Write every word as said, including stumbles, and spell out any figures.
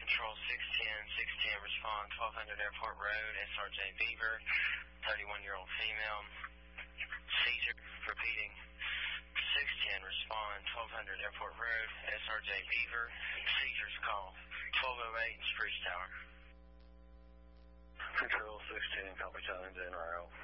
Control six ten, six ten, respond twelve hundred Airport Road, S R J Beaver, thirty-one-year-old female. Seizure, repeating. six ten, respond twelve hundred Airport Road, S R J Beaver. Seizures call twelve oh eight Spruce Tower. Control six ten, copy Challenge N R L.